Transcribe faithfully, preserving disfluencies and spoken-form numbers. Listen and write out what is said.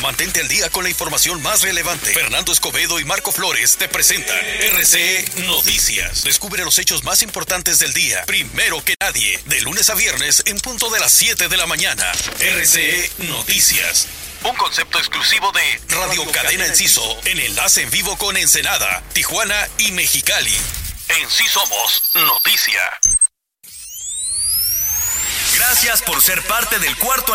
Mantente al día con la información más relevante. Fernando Escobedo y Marco Flores te presentan R C E Noticias. Descubre los hechos más importantes del día, primero que nadie, de lunes a viernes en punto de las siete de la mañana. R C E Noticias. Un concepto exclusivo de Radio Cadena Enciso, en enlace en vivo con Ensenada, Tijuana y Mexicali. En sí somos noticia. Gracias por ser parte del cuarto